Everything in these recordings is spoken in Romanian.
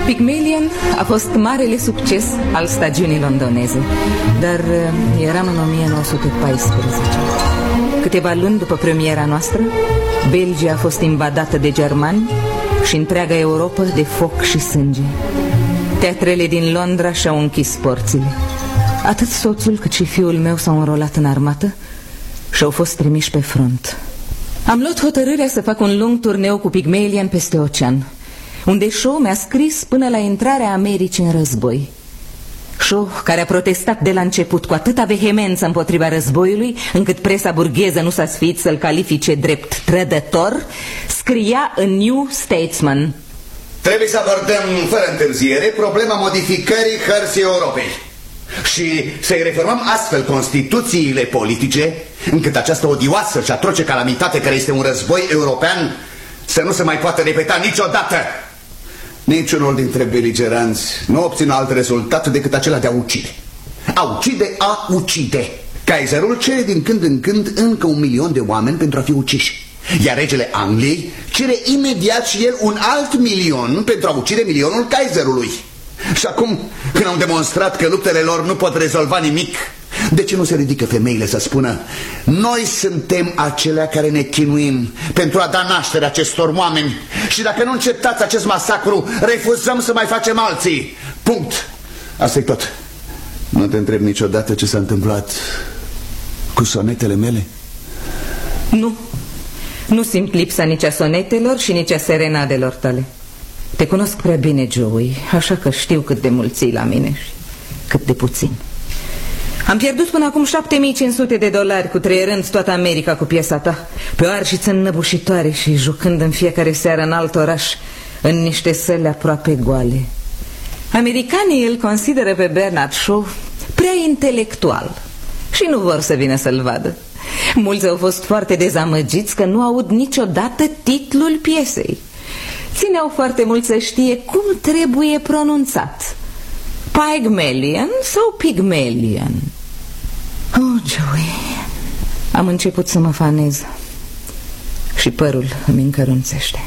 Pygmalion a fost marele succes al stagiunii londoneze, dar eram în 1914. Câteva luni după premiera noastră, Belgia a fost invadată de germani și întreaga Europa de foc și sânge. Teatrele din Londra și-au închis porțile. Atât soțul cât și fiul meu s-au înrolat în armată și au fost trimiși pe front. Am luat hotărârea să fac un lung turneu cu Pygmalion peste ocean, unde Shaw mi-a scris până la intrarea Americii în război. Shaw, care a protestat de la început cu atâta vehemență împotriva războiului, încât presa burgheză nu s-a sfiit să-l califice drept trădător, scria în New Statesman: trebuie să abordăm fără întârziere problema modificării hărții Europei și să-i reformăm astfel constituțiile politice, încât această odioasă și atroce calamitate care este un război european să nu se mai poată repeta niciodată. Niciunul dintre beligeranți nu obține alt rezultat decât acela de a ucide. A ucide, a ucide. Kaiserul cere din când în când încă 1.000.000 de oameni pentru a fi uciși, iar regele Angliei cere imediat și el un alt 1.000.000 pentru a ucide milionul Kaiserului. Și acum, când au demonstrat că luptele lor nu pot rezolva nimic, de ce nu se ridică femeile să spună: noi suntem acelea care ne chinuim pentru a da naștere acestor oameni și dacă nu încetați acest masacru, refuzăm să mai facem alții. Punct. Asta e tot. Nu te întreb niciodată ce s-a întâmplat cu sonetele mele? Nu. Nu simt lipsa nici a sonetelor și nici a serenadelor tale. Te cunosc prea bine, Joey, așa că știu cât de mult ții la mine și cât de puțin. Am pierdut până acum $7.500 cutreierând toată America cu piesa ta, pe o arșiță înnăbușitoare și jucând în fiecare seară în alt oraș, în niște săli aproape goale. Americanii îl consideră pe Bernard Shaw prea intelectual și nu vor să vină să-l vadă. Mulți au fost foarte dezamăgiți că nu aud niciodată titlul piesei. Țineau foarte mult să știe cum trebuie pronunțat: Pygmalion sau Pygmalion? Oh, Joey, am început să mă fanez și părul îmi încărunțește.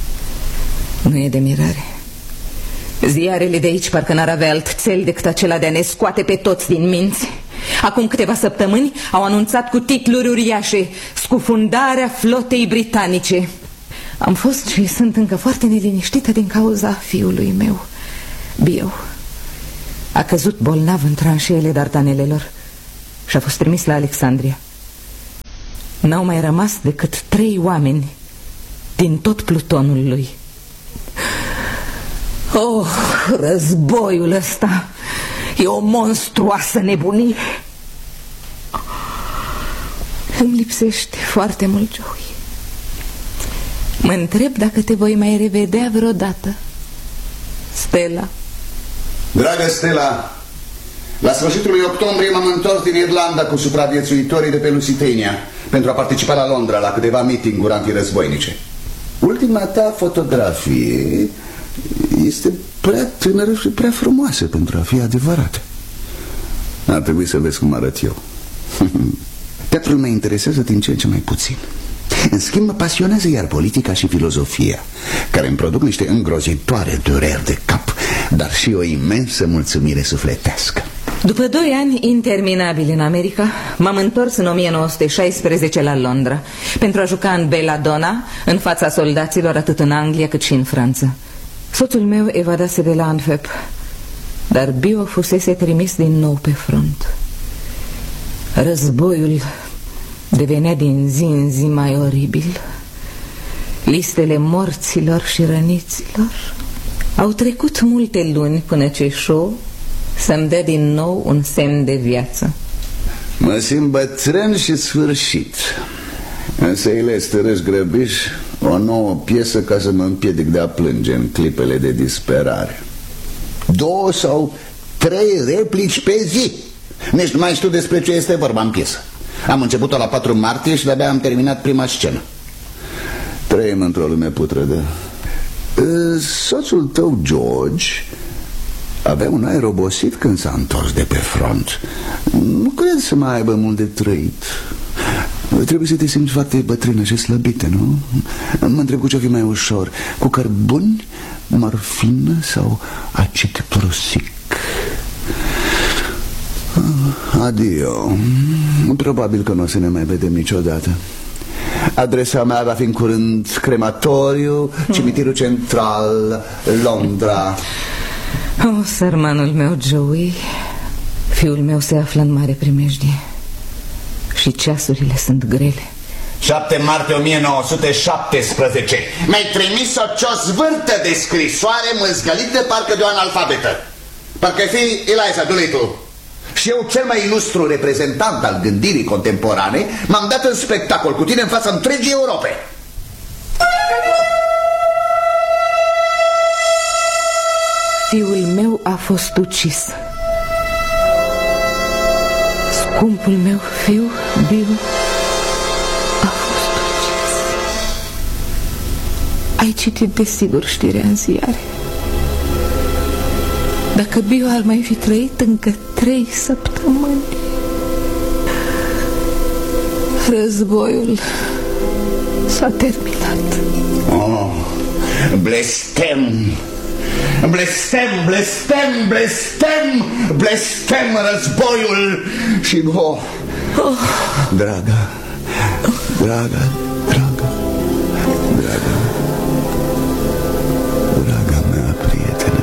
Nu e de mirare. Ziarele de aici parcă n-ar avea alt cel decât acela de a ne scoate pe toți din minți. Acum câteva săptămâni au anunțat cu titluri uriașe: scufundarea flotei britanice. Am fost și sunt încă foarte neliniștită din cauza fiului meu, Bio. A căzut bolnav în tranșeele Dardanelelor și a fost trimis la Alexandria. N-au mai rămas decât 3 oameni din tot plutonul lui. Oh, războiul ăsta e o monstruoasă nebunie. Îmi lipsește foarte mult, Joey. Mă întreb dacă te voi mai revedea vreodată, Stella. Dragă Stella, la sfârșitul lui octombrie m-am întors din Irlanda cu supraviețuitorii de pe Lusitania pentru a participa la Londra la câteva meeting-uri antirăzboinice. Ultima ta fotografie este prea tânără și prea frumoasă pentru a fi adevărată. Ar trebui să vezi cum arăt eu. Teatrul mă interesează din ce în ce mai puțin. În schimb, mă pasionează iar politica și filozofia, care îmi produc niște îngrozitoare dureri de cap, dar și o imensă mulțumire sufletească. După 2 ani interminabili în America, m-am întors în 1916 la Londra pentru a juca în Belladonna, în fața soldaților atât în Anglia cât și în Franța. Soțul meu evadase de la Antwerp, dar Bio fusese trimis din nou pe front. Războiul devenea din zi în zi mai oribil. Listele morților și răniților. Au trecut multe luni până ce Shaw să-mi dă din nou un semn de viață. Mă simt bătrân și sfârșit. Însă ele stărăși grăbiș o nouă piesă ca să mă împiedic de a plânge în clipele de disperare. 2 sau 3 replici pe zi. Nici nu mai știu despre ce este vorba în piesă. Am început-o la 4 martie și de-abia am terminat prima scenă. Trăim într-o lume putredă. Soțul tău, George, avea un aer obosit când s-a întors de pe front. Nu cred să mai aibă mult de trăit. Trebuie să te simți foarte bătrână și slăbită, nu? Mă întreb cu ce-o fi mai ușor, cu cărbuni, morfină sau acid prosic. Adio. Probabil că nu o să ne mai vedem niciodată. Adresa mea va fi în curând crematoriu, cimitirul central, Londra. Sărmanul meu, Joey. Fiul meu se află în mare primejdie și ceasurile sunt grele. 7 martie 1917. Mi-ai trimis o ciosvârtă de scrisoare măzgălită parcă de o analfabetă. Parcă-i fi Eliza Doolittle. Și eu, cel mai ilustru reprezentant al gândirii contemporane, m-am dat în spectacol cu tine în fața întregii Europe. Fiul meu a fost ucis. Scumpul meu fiu, Bill, a fost ucis. Ai citit desigur știrea în ziare. Dacă Bill ar mai fi trăit încă 3 săptămâni, războiul s-a terminat. Oh, blestem! Blestem, blestem, blestem, blestem războiul. Și draga, draga, draga, draga, draga mea prietenă.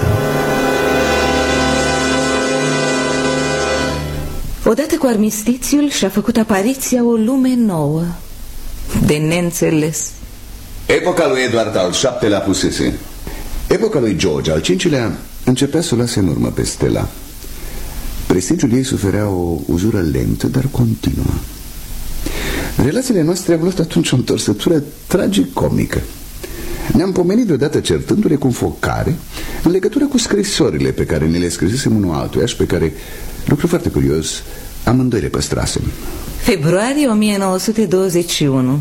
Odată cu armistițiul și-a făcut apariția o lume nouă, de neînțeles. Epoca lui Edward al VII-lea pusese. Epoca lui George al V-lea începea să o lase în urmă pe Stella. Prestigiul ei suferea o uzură lentă, dar continuă. Relațiile noastre au luat atunci o întorsătură tragicomică. Ne-am pomenit deodată certându-le cu înfocare în legătură cu scrisorile pe care ne le scrisesem unul altuia și pe care, lucru foarte curios, amândoi le păstrasem. Februarie 1921.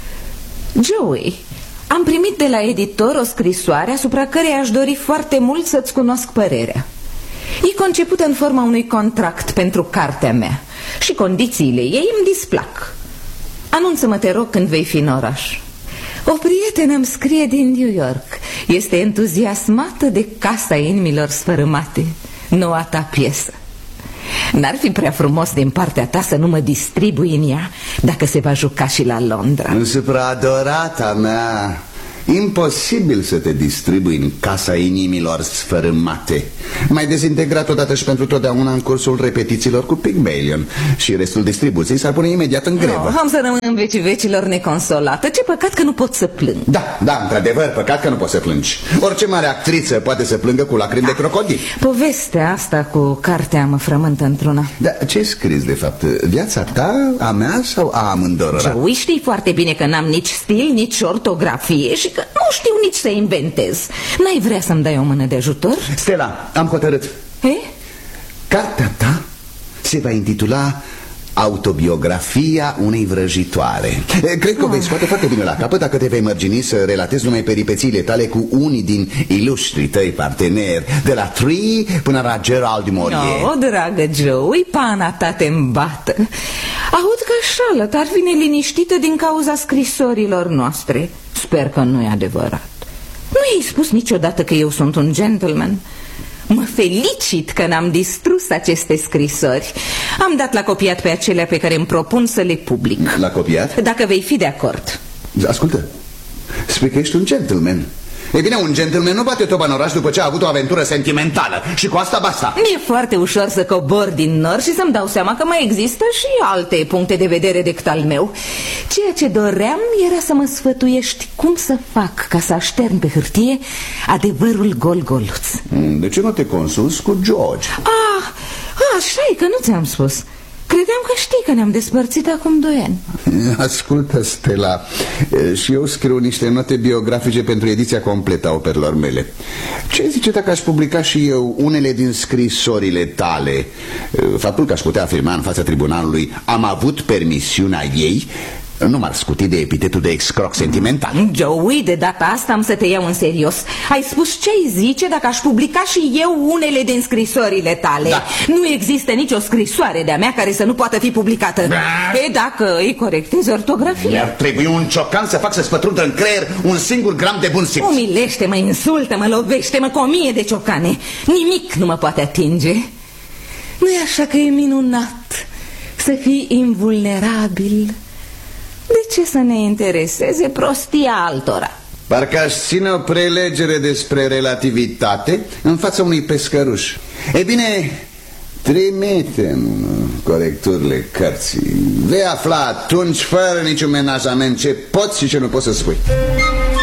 Joey, am primit de la editor o scrisoare asupra căreia aș dori foarte mult să-ți cunosc părerea. E concepută în forma unui contract pentru cartea mea și condițiile ei îmi displac. Anunță-mă, te rog, când vei fi în oraș. O prietenă îmi scrie din New York. Este entuziasmată de Casa Inimilor Sfărâmate, noua ta piesă. N-ar fi prea frumos din partea ta să nu mă distribui în ea dacă se va juca și la Londra? Însupra adorata mea, imposibil să te distribui în Casa Inimilor Sfărâmate. M-ai dezintegrat odată și pentru totdeauna în cursul repetițiilor cu Pygmalion și restul distribuției s-ar pune imediat în grevă. Am să rămân în vecii vecilor neconsolată. Ce păcat că nu pot să plâng. Da, într-adevăr, păcat că nu poți să plângi. Orice mare actriță poate să plângă cu lacrimi de crocodil. Povestea asta cu cartea mă frământă într-una. Dar ce scris de fapt? Viața ta, a mea sau a amândorora? Joey, știi foarte bine că n-am nici stil, nici ortografie și că nu știu nici să inventez. N-ai vrea să-mi dai o mână de ajutor? Stella, am hotărât. Cartea ta se va intitula Autobiografia unei vrăjitoare. Cred că o vei scoate foarte bine la capăt dacă te vei mărgini să relatezi numai peripețiile tale cu unii din ilustrii tăi parteneri, de la Tree până la Gerald Mourier. Dragă Joey, pana ta te îmbată. Aud că Charlotte ar fi neliniștită din cauza scrisorilor noastre. Sper că nu e adevărat. Nu i-ai spus niciodată că eu sunt un gentleman? Mă felicit că n-am distrus aceste scrisori. Am dat la copiat pe acelea pe care îmi propun să le public. La copiat? Dacă vei fi de acord. Ascultă, spui că ești un gentleman. E bine, un gentleman nu bate toba în oraș după ce a avut o aventură sentimentală. Și cu asta basta. Mi-e foarte ușor să cobor din nor și să-mi dau seama că mai există și alte puncte de vedere decât al meu. Ceea ce doream era să mă sfătuiești cum să fac ca să aștern pe hârtie adevărul gol-goluț. De ce nu te consulți cu George? Așa e, că nu ți-am spus. Credeam că știi că ne-am despărțit acum 2 ani. Ascultă, Stella, și eu scriu niște note biografice pentru ediția completă a operelor mele. Ce zice dacă aș publica și eu unele din scrisorile tale? Faptul că aș putea afirma în fața tribunalului am avut permisiunea ei Nu m-ar scuti de epitetul de excroc sentimental. Joey, de data asta am să te iau în serios. Ai spus ce-ai zice dacă aș publica și eu unele din scrisorile tale. Da. Nu există nicio scrisoare de-a mea care să nu poată fi publicată. E, dacă îi corectezi ortografia. Mi-ar trebui un ciocan să fac să-ți pătrundă în creier un singur gram de bun simț. Umilește-mă, insultă-mă, lovește-mă cu 1000 de ciocane. Nimic nu mă poate atinge. Nu-i așa că e minunat să fii invulnerabil? De ce să ne intereseze prostia altora? Parcă aș ține o prelegere despre relativitate în fața unui pescăruș. E bine, trimite-mi corecturile cărții. Vei afla atunci, fără niciun menajament, ce poți și ce nu poți să spui.